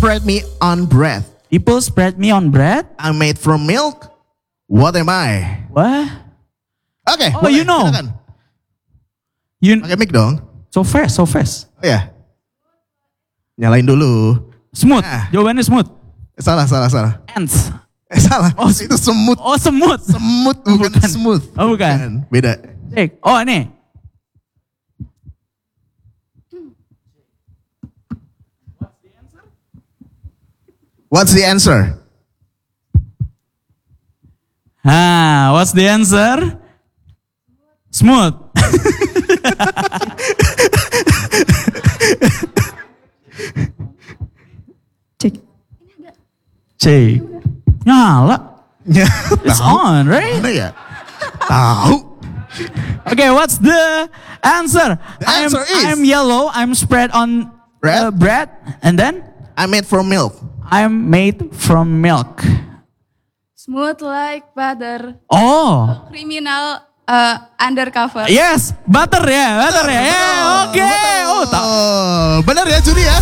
spread me on bread. People spread me on bread. I'm made from milk. What am I? What? Oke, Oh, you know. silakan. Pakai mic dong. So fast. Oh ya. Nyalain dulu. Smooth. Nah. Jawabannya smooth. Salah. Ants. Salah. Oh, Itu semut. Oh, semut. Semut bukan smooth. Oh, bukan. Beda. Cek. Oh, ini. What's the answer? What's the answer? Smooth. Cek. Nyala. It's on, right? Mana ya? Tahu. Okay, what's the answer? The answer is I'm yellow. I'm spread on bread, and then I'm made from milk. I'm made from milk. Smooth like butter. Oh, Criminal undercover. yes, butter ya. Yeah, oke. Oh, Benar ya Juri ya?